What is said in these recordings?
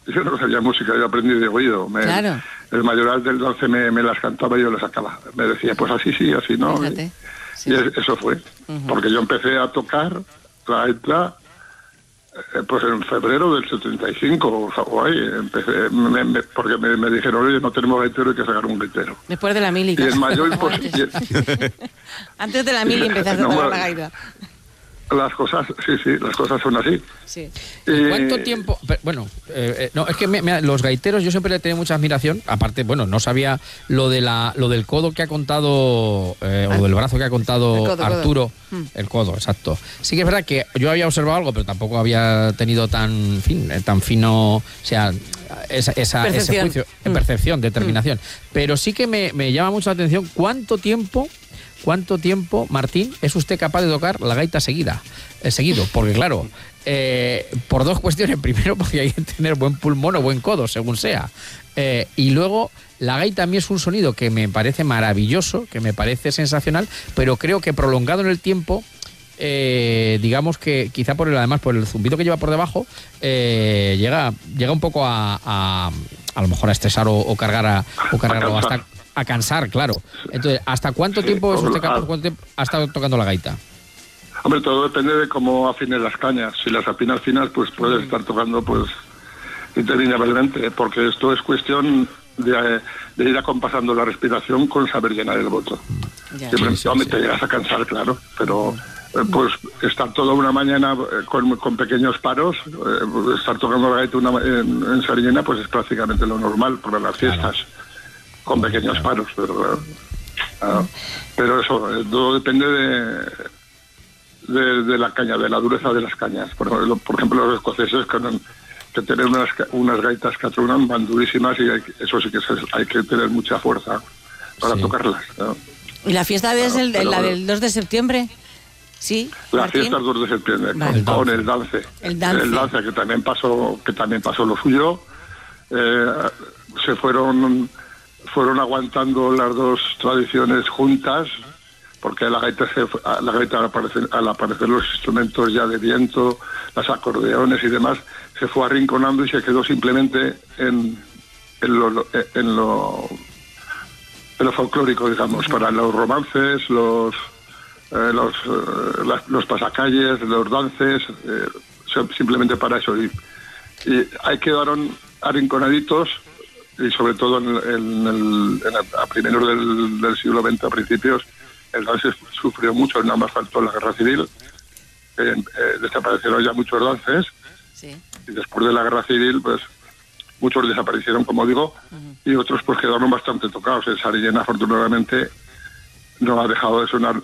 yo no sabía música, yo aprendí de oído. Claro. El mayoral del dance me las cantaba y yo las sacaba. Me decía, pues así sí, así no. Fíjate. Sí. Y eso fue. Porque yo empecé a tocar la gaita pues en febrero del 75 o ahí. Empecé, porque me dijeron, oye, no tenemos gaitero, hay que sacar un gaitero. Después de la mili. Y en mayo... Antes de la mili empezaste a tocar la gaita. Las cosas, sí, las cosas son así. Sí. ¿Cuánto tiempo? Bueno, no, es que los gaiteros yo siempre le tenía mucha admiración. Aparte, bueno, no sabía lo del codo que ha contado, o del brazo que ha contado Arturo. El codo, exacto. Sí que es verdad que yo había observado algo, pero tampoco había tenido tan fino, o sea, ese juicio, percepción, determinación. Pero sí que me llama mucho la atención ¿Cuánto tiempo, Martín, es usted capaz de tocar la gaita seguido? Porque claro, por dos cuestiones. Primero, porque hay que tener buen pulmón o buen codo, según sea. Y luego, la gaita a mí es un sonido que me parece maravilloso, que me parece sensacional, pero creo que prolongado en el tiempo, digamos que quizá por el zumbido que lleva por debajo, llega un poco a lo mejor a estresar o cargar hasta a cansar, claro. Entonces, ¿hasta cuánto tiempo es usted capaz? ¿Cuánto tiempo ha estado tocando la gaita? Hombre, todo depende de cómo afines las cañas. Si las afinas finas, pues puedes estar tocando pues interminablemente, porque esto es cuestión de ir acompasando la respiración con saber llenar el boto. Te llegas a cansar, claro, pero pues estar toda una mañana con pequeños paros, estar tocando la gaita en Sariñena, pues es prácticamente lo normal para las fiestas. Con pequeños paros, pero eso, todo depende de la caña, de la dureza de las cañas. Por ejemplo, los escoceses que tienen unas gaitas que truenan, van durísimas, y eso sí que hay que tener mucha fuerza para tocarlas, ¿no? ¿Y la fiesta es la del 2 de septiembre? Sí. La fiesta es 2 de septiembre, vale. Con el dance. El dance, que también pasó lo suyo. Se fueron aguantando las dos tradiciones juntas, porque la gaita al aparecer los instrumentos ya de viento, las acordeones y demás, se fue arrinconando y se quedó simplemente en lo folclórico, digamos, para los romances, los pasacalles, los dances, simplemente para eso. Y ahí quedaron arrinconaditos. Y sobre todo a primeros del siglo XX, a principios, el dance sufrió mucho, nada más faltó la guerra civil, desaparecieron ya muchos dances, y después de la guerra civil, pues muchos desaparecieron, como digo, y otros pues quedaron bastante tocados. En Sariñena, afortunadamente, no ha dejado de sonar,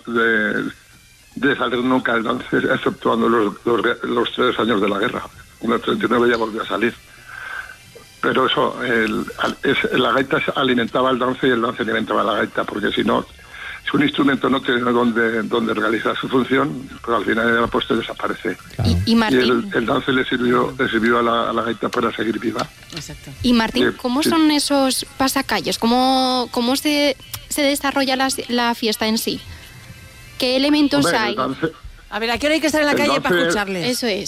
de salir nunca el dance, exceptuando los 3 años de la guerra. En el 39 ya volvió a salir. Pero eso, la gaita alimentaba el dance y el dance alimentaba la gaita, porque si no, si un instrumento no tiene donde realizar su función, pues al final de la poste desaparece. Claro. Y Martín, el dance le sirvió a la gaita para seguir viva. Exacto. Y Martín, ¿cómo son esos pasacalles? ¿Cómo se desarrolla la fiesta en sí? ¿Qué elementos hay? A ver, ¿a qué hora hay que estar en la calle para escucharles? Eso es.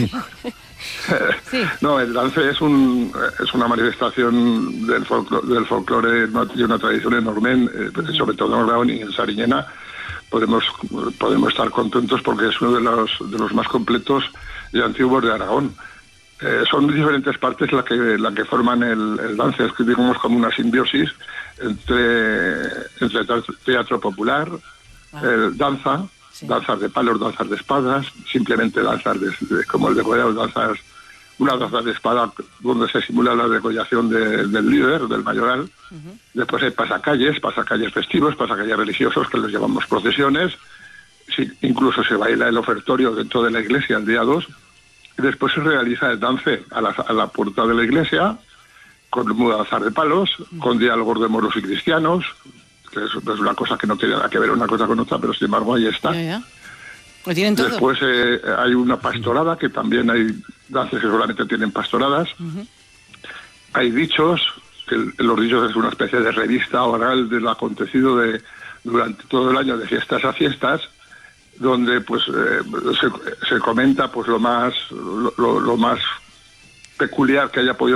Sí. No, el dance es una manifestación del folclore y una tradición enorme, sobre todo en Aragón y en Sariñena. Podemos estar contentos porque es uno de los más completos y antiguos de Aragón. Son diferentes partes la que forman el dance, es que digamos como una simbiosis entre teatro popular, danza. Sí. Danzas de palos, danzas de espadas, simplemente danzas como el degollado, una danza de espada donde se simula la degollación del líder, del mayoral. Después hay pasacalles festivos, pasacalles religiosos, que les llamamos procesiones. Sí, incluso se baila el ofertorio dentro de la iglesia el día 2. Y después se realiza el dance a la puerta de la iglesia, con mudanzas de palos, con diálogos de moros y cristianos, que es una cosa que no tiene nada que ver una cosa con otra, pero sin embargo ahí está. Ya. Lo tienen todo. Después hay una pastorada, que también hay danzas que solamente tienen pastoradas. Hay dichos, que los dichos es una especie de revista oral de lo acontecido durante todo el año, de fiestas a fiestas, donde pues se comenta pues lo más peculiar que haya podido